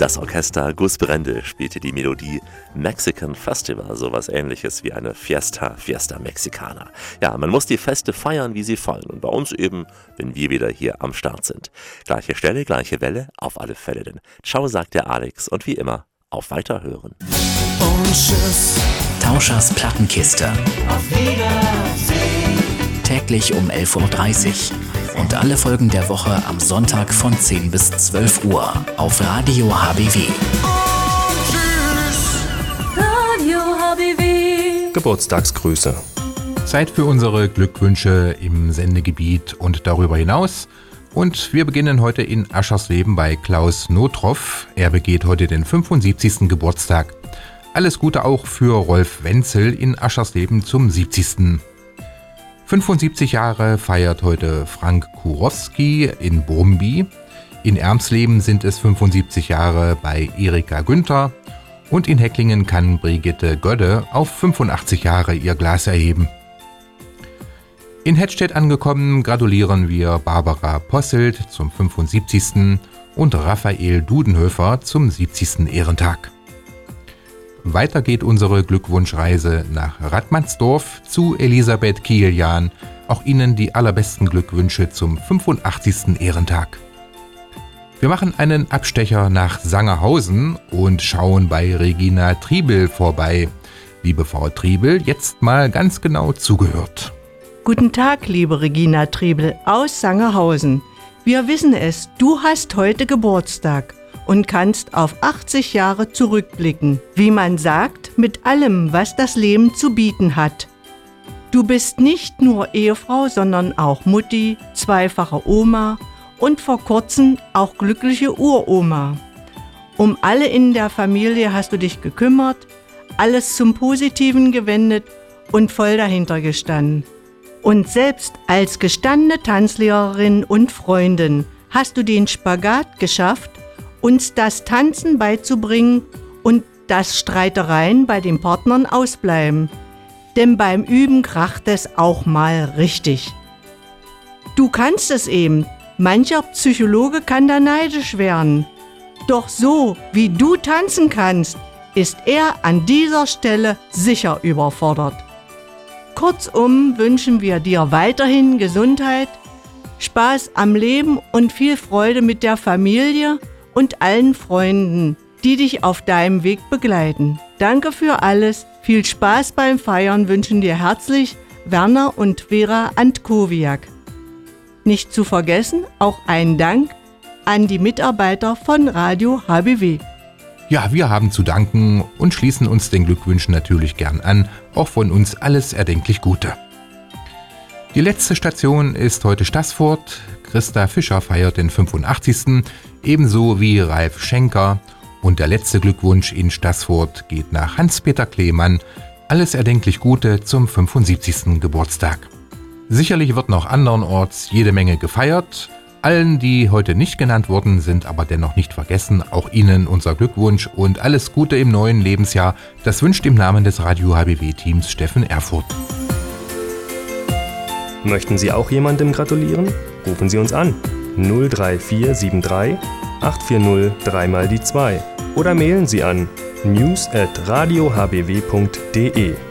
Das Orchester Gus Brende spielte die Melodie Mexican Festival, sowas ähnliches wie eine Fiesta Mexicana. Ja, man muss die Feste feiern, wie sie fallen. Und bei uns eben, wenn wir wieder hier am Start sind. Gleiche Stelle, gleiche Welle, auf alle Fälle. Denn ciao, sagt der Alex. Und wie immer, auf Weiterhören. Und tschüss. Tauschers Plattenkiste. Auf Wiedersehen. Täglich um 11.30 Uhr. Und alle Folgen der Woche am Sonntag von 10 bis 12 Uhr auf Radio HBW. Und tschüss. Radio HBW. Geburtstagsgrüße. Zeit für unsere Glückwünsche im Sendegebiet und darüber hinaus. Und wir beginnen heute in Aschersleben bei Klaus Notroff. Er begeht heute den 75. Geburtstag. Alles Gute auch für Rolf Wenzel in Aschersleben zum 70. 75 Jahre feiert heute Frank Kurowski in Brumby. In Ermsleben sind es 75 Jahre bei Erika Günther. Und in Hecklingen kann Brigitte Gödde auf 85 Jahre ihr Glas erheben. In Hettstedt angekommen gratulieren wir Barbara Posselt zum 75. und Raphael Dudenhöfer zum 70. Ehrentag. Weiter geht unsere Glückwunschreise nach Radmannsdorf zu Elisabeth Kieljan. Auch Ihnen die allerbesten Glückwünsche zum 85. Ehrentag. Wir machen einen Abstecher nach Sangerhausen und schauen bei Regina Triebel vorbei. Liebe Frau Triebel, jetzt mal ganz genau zugehört. Guten Tag, liebe Regina Triebel aus Sangerhausen. Wir wissen es, du hast heute Geburtstag und kannst auf 80 Jahre zurückblicken. Wie man sagt, mit allem, was das Leben zu bieten hat. Du bist nicht nur Ehefrau, sondern auch Mutti, zweifache Oma und vor kurzem auch glückliche Uroma. Um alle in der Familie hast du dich gekümmert, alles zum Positiven gewendet und voll dahinter gestanden. Und selbst als gestandene Tanzlehrerin und Freundin hast du den Spagat geschafft, uns das Tanzen beizubringen und dass Streitereien bei den Partnern ausbleiben. Denn beim Üben kracht es auch mal richtig. Du kannst es eben. Mancher Psychologe kann da neidisch werden. Doch so, wie du tanzen kannst, ist er an dieser Stelle sicher überfordert. Kurzum wünschen wir dir weiterhin Gesundheit, Spaß am Leben und viel Freude mit der Familie und allen Freunden, die dich auf deinem Weg begleiten. Danke für alles, viel Spaß beim Feiern wünschen dir herzlich Werner und Vera Antkowiak. Nicht zu vergessen, auch ein Dank an die Mitarbeiter von Radio HBW. Ja, wir haben zu danken und schließen uns den Glückwünschen natürlich gern an. Auch von uns alles erdenklich Gute. Die letzte Station ist heute Staßfurt. Christa Fischer feiert den 85. Ebenso wie Ralf Schenker. Und der letzte Glückwunsch in Staßfurt geht nach Hans-Peter Kleemann. Alles erdenklich Gute zum 75. Geburtstag. Sicherlich wird noch andernorts jede Menge gefeiert. Allen, die heute nicht genannt wurden, sind aber dennoch nicht vergessen. Auch Ihnen unser Glückwunsch und alles Gute im neuen Lebensjahr. Das wünscht im Namen des Radio HBW-Teams Steffen Erfurt. Möchten Sie auch jemandem gratulieren? Rufen Sie uns an. 03473 840 3 mal die 2 oder mailen Sie an news@radiohbw.de.